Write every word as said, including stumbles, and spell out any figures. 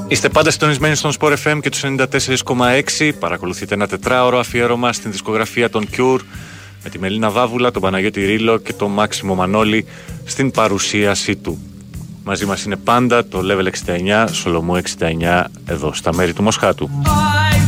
Είστε πάντα συντονισμένοι στον Sport εφ εμ και τους ενενήντα τέσσερα κόμμα έξι. Παρακολουθείτε ένα τετράωρο αφιέρωμα στην δισκογραφία των Cure με τη Μελίνα Βάβουλα, τον Παναγιώτη Ρήλο και τον Μάξιμο Μανώλη στην παρουσίασή του. Μαζί μας είναι πάντα το Level εξήντα εννιά, Σολομού εξήντα εννιά, εδώ στα μέρη του Μοσχάτου.